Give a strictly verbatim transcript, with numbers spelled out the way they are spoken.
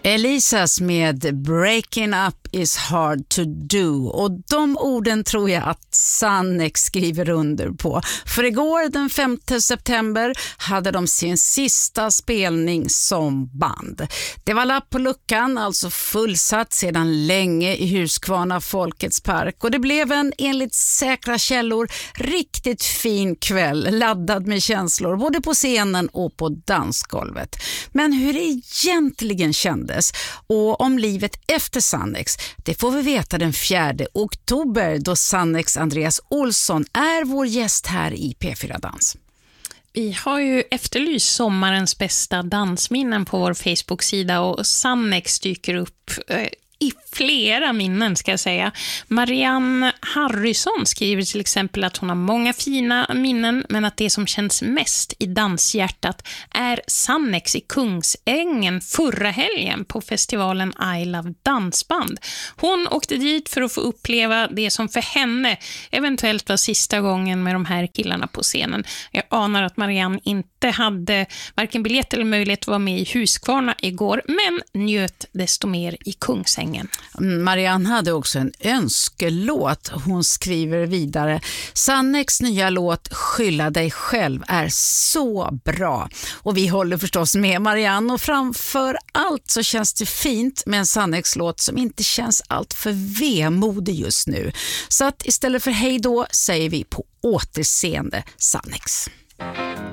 Elisas med Breaking Up is hard to do, och de orden tror jag att Sannex skriver under på. För igår den femte september hade de sin sista spelning som band. Det var lapp på luckan, alltså fullsatt sedan länge i Huskvarna Folkets park, och det blev en enligt säkra källor riktigt fin kväll, laddad med känslor både på scenen och på dansgolvet. Men hur det egentligen kändes och om livet efter Sannex, det får vi veta den fjärde oktober då Sannex Andreas Olsson är vår gäst här i P fyra Dans. Vi har ju efterlyst sommarens bästa dansminnen på vår Facebook-sida, och Sannex dyker upp eh, i flera minnen ska jag säga. Marianne Harrison skriver till exempel att hon har många fina minnen, men att det som känns mest i danshjärtat är Sannex i Kungsängen förra helgen på festivalen I Love Dansband. Hon åkte dit för att få uppleva det som för henne eventuellt var sista gången med de här killarna på scenen. Jag anar att Marianne inte hade varken biljett eller möjlighet att vara med i Huskvarna igår, men njöt desto mer i Kungsängen. Marianne hade också en önskelåt. Hon skriver vidare: Sannex nya låt Skylla dig själv är så bra. Och vi håller förstås med Marianne, och framför allt så känns det fint med en Sannex-låt som inte känns allt för vemodig just nu. Så att istället för hej då säger vi på återseende Sannex.